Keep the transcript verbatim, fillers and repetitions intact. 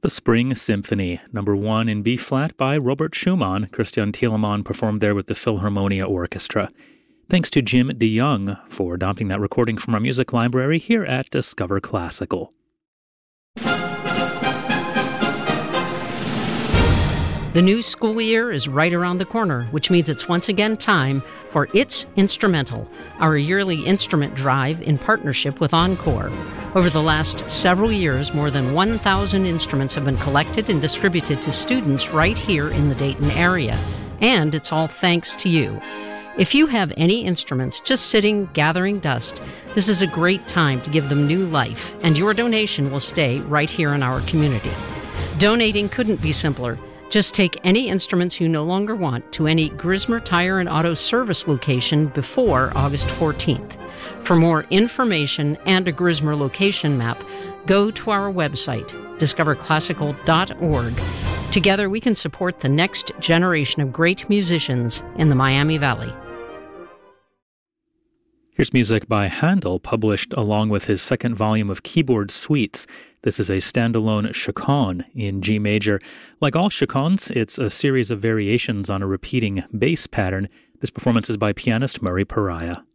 The Spring Symphony, number one in B-flat by Robert Schumann. Christian Thielemann performed there with the Philharmonia Orchestra. Thanks to Jim DeYoung for adopting that recording from our music library here at Discover Classical. The new school year is right around the corner, which means it's once again time for It's Instrumental, our yearly instrument drive in partnership with Encore. Over the last several years, more than one thousand instruments have been collected and distributed to students right here in the Dayton area. And it's all thanks to you. If you have any instruments just sitting, gathering dust, this is a great time to give them new life, and your donation will stay right here in our community. Donating couldn't be simpler. Just take any instruments you no longer want to any Grismer Tire and Auto Service location before August fourteenth. For more information and a Grismer location map, go to our website, discover classical dot org. Together we can support the next generation of great musicians in the Miami Valley. Here's music by Handel, published along with his second volume of Keyboard Suites. This is a standalone chaconne in G major. Like all chaconnes, it's a series of variations on a repeating bass pattern. This performance is by pianist Murray Pariah.